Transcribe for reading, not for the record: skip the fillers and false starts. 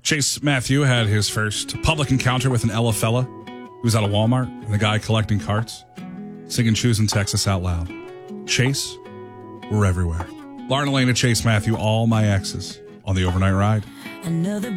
Chase Matthew had his first public encounter with an Ella fella who was at a Walmart, and the guy collecting carts, singing Choosing Texas out loud. Chase, we're everywhere. Lauren Elena, Chase Matthew, all my exes on the overnight ride. Another